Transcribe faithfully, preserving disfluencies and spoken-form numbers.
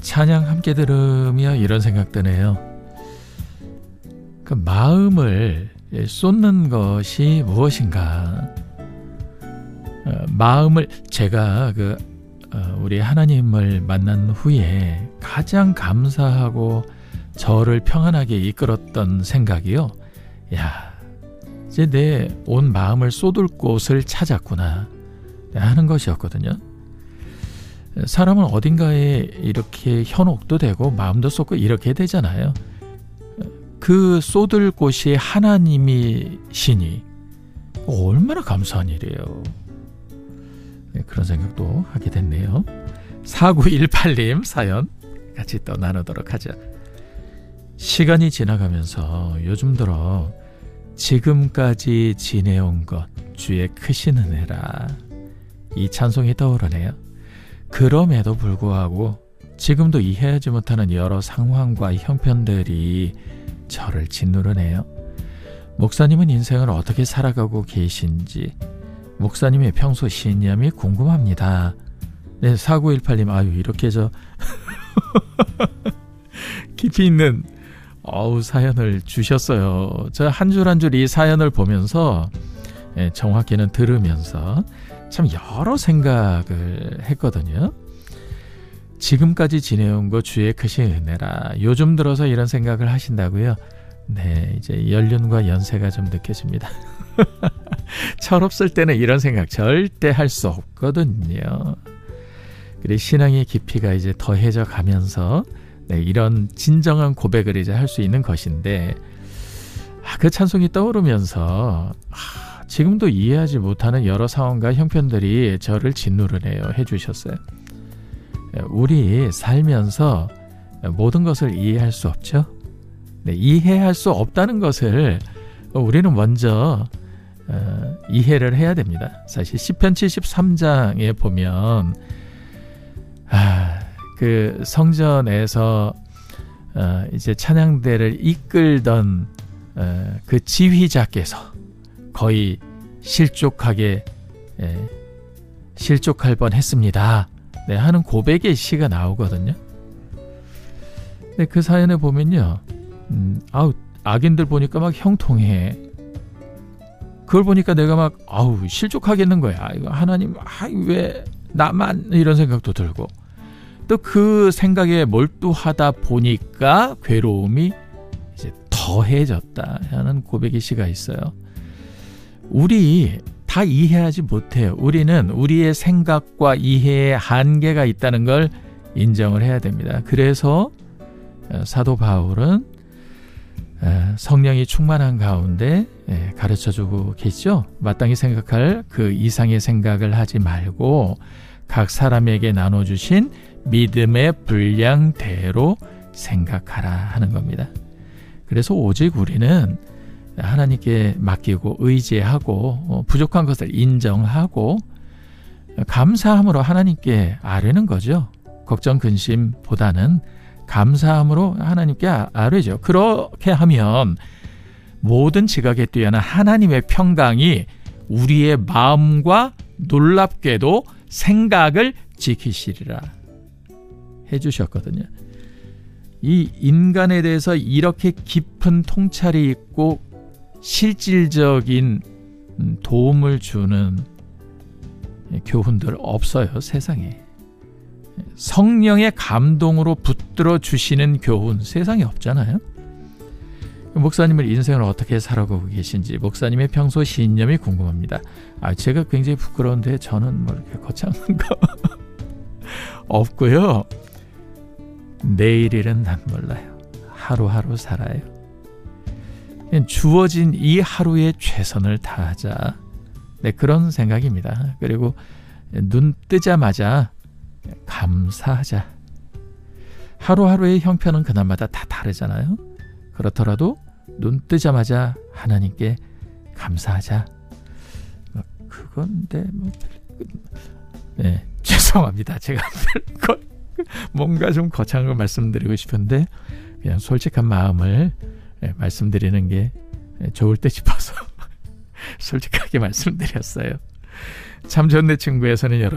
찬양 함께 들으며 이런 생각 드네요. 그 마음을 쏟는 것이 무엇인가? 어, 마음을 제가 그 어, 우리 하나님을 만난 후에 가장 감사하고 저를 평안하게 이끌었던 생각이요. 야, 이제 내 온 마음을 쏟을 곳을 찾았구나 하는 것이었거든요. 사람은 어딘가에 이렇게 현혹도 되고 마음도 쏟고 이렇게 되잖아요. 그 쏟을 곳이 하나님이시니 얼마나 감사한 일이에요. 네, 그런 생각도 하게 됐네요. 사구일팔 님 사연 같이 또 나누도록 하죠. 시간이 지나가면서 요즘 들어 지금까지 지내온 것 주의 크신 은혜라 이 찬송이 떠오르네요. 그럼에도 불구하고 지금도 이해하지 못하는 여러 상황과 형편들이 저를 짓누르네요. 목사님은 인생을 어떻게 살아가고 계신지 목사님의 평소 신념이 궁금합니다. 네, 사구일팔 님 아유 이렇게 저 깊이 있는 어우 사연을 주셨어요. 저 한 줄 한 줄 이 사연을 보면서 예, 정확히는 들으면서 참 여러 생각을 했거든요. 지금까지 지내온 거 주의 크신 은혜라. 요즘 들어서 이런 생각을 하신다고요? 네, 이제 연륜과 연세가 좀 느껴집니다. 철없을 때는 이런 생각 절대 할 수 없거든요. 그래 신앙의 깊이가 이제 더해져 가면서 네, 이런 진정한 고백을 이제 할 수 있는 것인데 아, 그 찬송이 떠오르면서 아, 지금도 이해하지 못하는 여러 상황과 형편들이 저를 짓누르네요 해주셨어요. 우리 살면서 모든 것을 이해할 수 없죠. 네, 이해할 수 없다는 것을 우리는 먼저 어, 이해를 해야 됩니다. 사실 시편 칠십삼 장에 보면 아, 그 성전에서 어, 이제 찬양대를 이끌던 어, 그 지휘자께서 거의 실족하게 예, 실족할 뻔했습니다. 네, 하는 고백의 시가 나오거든요. 근데 그 사연에 보면요, 음, 아우 악인들 보니까 막 형통해. 그걸 보니까 내가 막 아우 실족하겠는 거야. 이거 하나님, 아, 왜 나만 이런 생각도 들고 또 그 생각에 몰두하다 보니까 괴로움이 이제 더해졌다 하는 고백의 시가 있어요. 우리 다 이해하지 못해요. 우리는 우리의 생각과 이해에 한계가 있다는 걸 인정을 해야 됩니다. 그래서 사도 바울은 성령이 충만한 가운데 가르쳐주고 계시죠. 마땅히 생각할 그 이상의 생각을 하지 말고 각 사람에게 나눠주신 믿음의 분량대로 생각하라 하는 겁니다. 그래서 오직 우리는 하나님께 맡기고 의지하고 부족한 것을 인정하고 감사함으로 하나님께 아뢰는 거죠. 걱정 근심보다는 감사함으로 하나님께 아뢰죠. 그렇게 하면 모든 지각에 뛰어난 하나님의 평강이 우리의 마음과 놀랍게도 생각을 지키시리라 해주셨거든요. 이 인간에 대해서 이렇게 깊은 통찰이 있고 실질적인 도움을 주는 교훈들 없어요, 세상에. 성령의 감동으로 붙들어 주시는 교훈 세상에 없잖아요. 목사님은 인생을 어떻게 살아가고 계신지 목사님의 평소 신념이 궁금합니다. 아, 제가 굉장히 부끄러운데 저는 뭐 이렇게 거창한 거 없고요. 내일일은 난 몰라요. 하루하루 살아요. 주어진 이 하루에 최선을 다하자. 네, 그런 생각입니다. 그리고 눈 뜨자마자 감사하자. 하루하루의 형편은 그날마다 다 다르잖아요. 그렇더라도 눈 뜨자마자 하나님께 감사하자. 그건데 뭐 네, 죄송합니다. 제가 뭔가 좀 거창한 걸 말씀드리고 싶은데 그냥 솔직한 마음을 네, 말씀드리는 게 좋을 때 싶어서 솔직하게 말씀드렸어요. 참 좋은 내 친구에서는 여러분